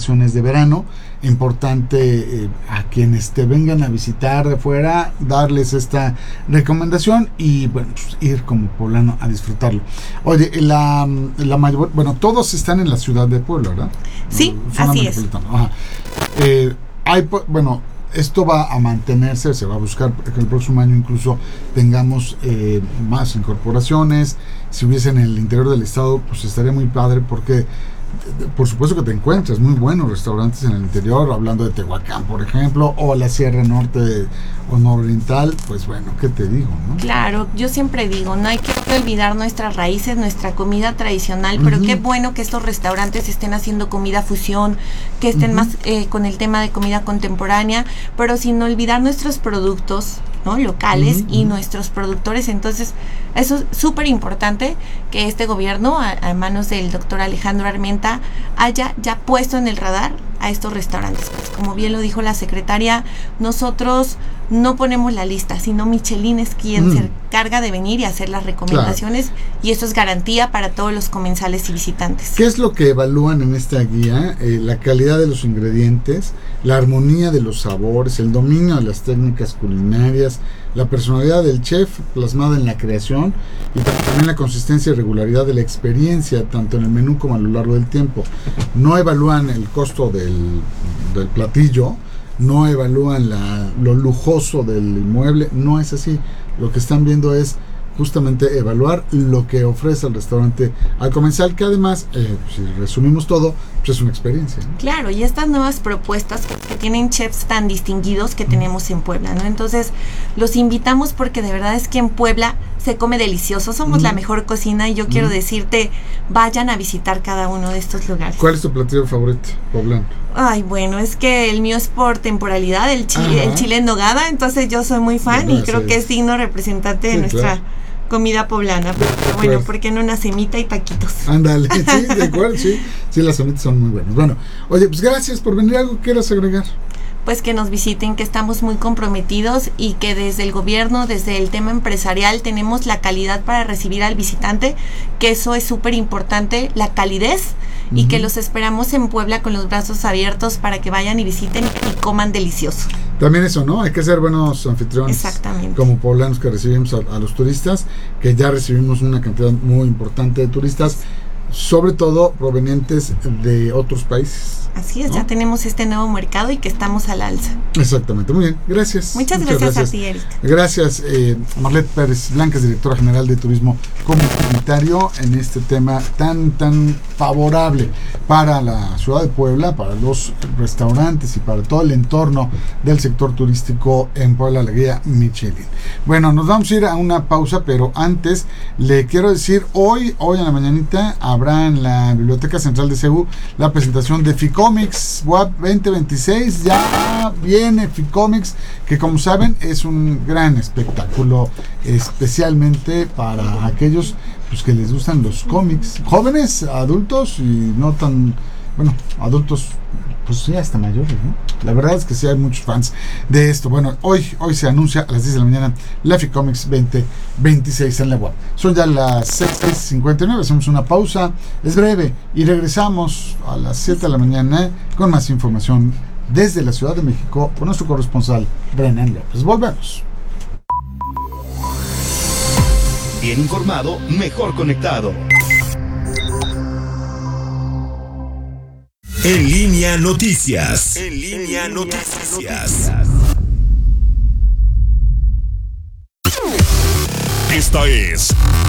vacaciones de verano. Importante a quienes te vengan a visitar de fuera, darles esta recomendación y bueno, pues, ir como poblano a disfrutarlo. Oye, la mayor, bueno, todos están en la ciudad de Puebla, ¿verdad? Sí, Zona así es. Ajá. Bueno, esto va a mantenerse, se va a buscar que el próximo año incluso tengamos más incorporaciones. Si hubiese en el interior del estado, pues estaría muy padre, porque por supuesto que te encuentras muy buenos restaurantes en el interior, hablando de Tehuacán, por ejemplo, o la Sierra Norte o Nororiental. Pues bueno, ¿qué te digo, no? Claro, yo siempre digo, no hay que olvidar nuestras raíces, nuestra comida tradicional, pero qué bueno que estos restaurantes estén haciendo comida fusión, que estén más con el tema de comida contemporánea, pero sin olvidar nuestros productos, ¿no?, locales y nuestros productores. Entonces, eso es súper importante que este gobierno, a manos del doctor Alejandro Armenta, haya ya puesto en el radar a estos restaurantes. Pues, como bien lo dijo la secretaria, nosotros no ponemos la lista, sino Michelin es quien se encarga de venir y hacer las recomendaciones, y eso es garantía para todos los comensales y visitantes. ¿Qué es lo que evalúan en esta guía? La calidad de los ingredientes, la armonía de los sabores, el dominio de las técnicas culinarias, la personalidad del chef plasmada en la creación y también la consistencia y regularidad de la experiencia, tanto en el menú como a lo largo del tiempo. No evalúan el costo del platillo, no evalúan lo lujoso del inmueble, no es así. Lo que están viendo es justamente evaluar lo que ofrece el restaurante al comensal, que además, si resumimos todo, pues es una experiencia, ¿no? Claro, y estas nuevas propuestas que tienen chefs tan distinguidos que tenemos en Puebla, ¿no? Entonces, los invitamos porque de verdad es que en Puebla se come delicioso, somos la mejor cocina, y yo quiero decirte, vayan a visitar cada uno de estos lugares. ¿Cuál es tu platillo favorito, poblano? Ay, bueno, es que el mío es por temporalidad, el chile en nogada, entonces yo soy muy fan, y creo que es digno representante de nuestra comida poblana, pero bueno, ¿por qué no una semita y taquitos? Ándale, sí, de acuerdo, sí, las semitas son muy buenas. Bueno, oye, pues gracias por venir. ¿Algo que quieras agregar? Pues que nos visiten, que estamos muy comprometidos y que desde el gobierno, desde el tema empresarial, tenemos la calidad para recibir al visitante, que eso es súper importante, la calidez, y que los esperamos en Puebla con los brazos abiertos para que vayan y visiten y coman delicioso. También eso, ¿no? Hay que ser buenos anfitriones. Exactamente. Como poblanos que recibimos a los turistas, que ya recibimos una cantidad muy importante de turistas, sobre todo provenientes de otros países. Así es, ¿no? Ya tenemos este nuevo mercado y que estamos al alza. Exactamente, muy bien, gracias. Muchas gracias a ti, Erika. Gracias, Marlet Pérez Blancas, directora general de Turismo Comunitario, en este tema tan favorable para la ciudad de Puebla, para los restaurantes y para todo el entorno del sector turístico en Puebla, la guía Michelin. Bueno, nos vamos a ir a una pausa, pero antes le quiero decir, hoy en la mañanita habrá en la Biblioteca Central de CEU la presentación de Ficomics WAP 2026. Ya viene Ficomics, que como saben es un gran espectáculo, especialmente para aquellos pues que les gustan los cómics, jóvenes, adultos y no tan, bueno, adultos pues sí, hasta mayores, ¿no? La verdad es que sí hay muchos fans de esto. Bueno, hoy se anuncia a las 10 de la mañana la Ficomics 2026 en la web. Son ya las 6:59, hacemos una pausa, es breve, y regresamos a las 7 de la mañana con más información desde la Ciudad de México con nuestro corresponsal Brennan López. Volvemos. Bien informado, mejor conectado. En línea noticias. Esta es